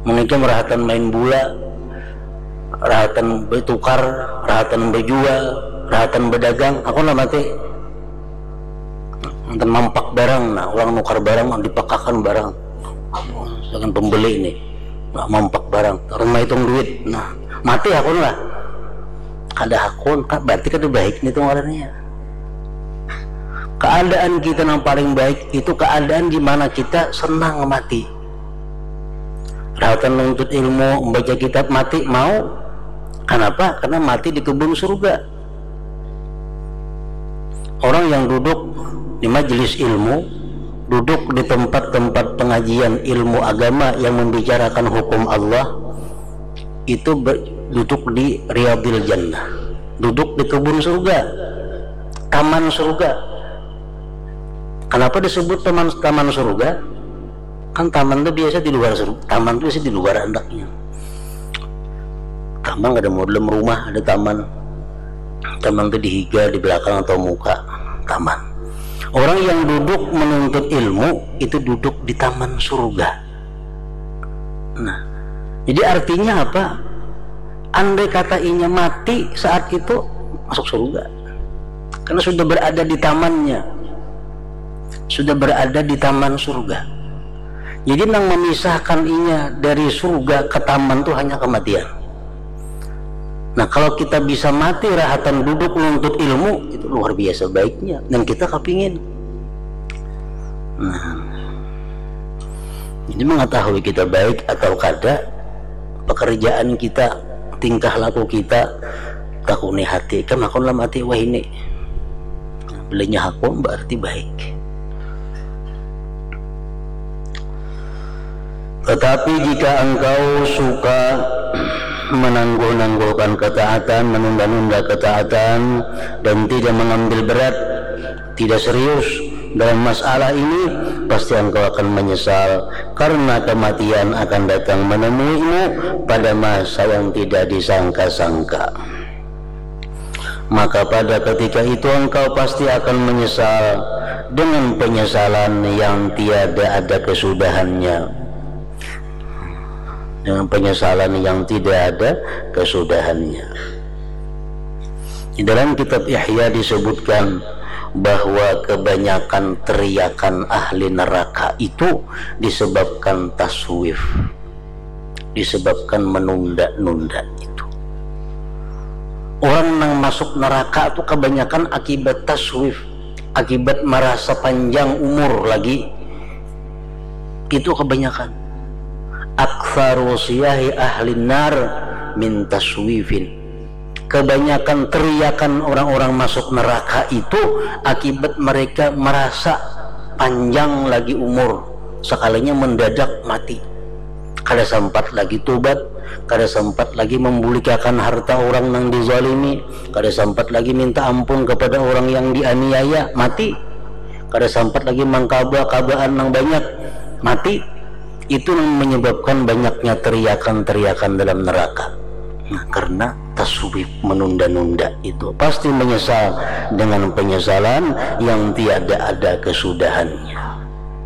menikah merahatan main bola, rahatan bertukar, rahatan berjual, rahatan berdagang. Aku lah mati nonton mampak barang, nah orang nukar barang, dipakakan barang, dengan pembeli ini mampak barang, rumah hitung duit, nah mati akun lah, ada akun, berarti kan baik nih tuh orangnya. Keadaan kita yang paling baik itu keadaan gimana kita senang mati. Rahatan menuntut ilmu, membaca kitab, mati mau. Kenapa? Karena mati di kebun surga. Orang yang duduk di majelis ilmu, duduk di tempat-tempat pengajian ilmu agama yang membicarakan hukum Allah, itu duduk di Riyadil Jannah, duduk di kebun surga, taman surga. Kenapa disebut taman surga? Kan taman itu biasa di luar surga, taman itu biasa di luar andaknya. Taman ada model rumah, ada taman. Taman itu dihiga di belakang atau muka taman. Orang yang duduk menuntut ilmu itu duduk di taman surga. Nah, jadi artinya apa? Andai kata inya mati saat itu masuk surga, karena sudah berada di tamannya, sudah berada di taman surga. Jadi yang memisahkan inya dari surga ke taman itu hanya kematian. Nah, kalau kita bisa mati rahatan duduk menuntut ilmu, itu luar biasa baiknya, dan kita kepingin. Nah, jadi mengetahui kita baik atau kada, pekerjaan kita, tingkah laku kita, takuni hati, kan akunlah mati wah ini, belinya hakun berarti baik. Tetapi jika engkau suka menangguh-nangguhkan ketaatan, menunda-nunda ketaatan, dan tidak mengambil berat, tidak serius dalam masalah ini, pasti engkau akan menyesal, karena kematian akan datang menemuimu pada masa yang tidak disangka-sangka. Maka pada ketika itu engkau pasti akan menyesal dengan penyesalan yang tiada ada kesudahannya, dengan penyesalan yang tidak ada kesudahannya. Di dalam kitab Ihya disebutkan bahwa kebanyakan teriakan ahli neraka itu disebabkan taswif, disebabkan menunda-nunda itu. Orang yang masuk neraka itu kebanyakan akibat taswif, akibat merasa panjang umur lagi, itu kebanyakan. Aktsaru siyahi ahli nar min taswifin. Kebanyakan teriakan orang-orang masuk neraka itu akibat mereka merasa panjang lagi umur, sekalinya mendadak mati. Kada sempat lagi tobat, kada sempat lagi membulikakan harta orang yang dizalimi, kada sempat lagi minta ampun kepada orang yang dianiaya, mati. Kada sempat lagi mengkaba-kabaan yang banyak, mati. Itu yang menyebabkan banyaknya teriakan-teriakan dalam neraka. Nah, karena taswif, menunda-nunda itu pasti menyesal dengan penyesalan yang tiada ada kesudahannya.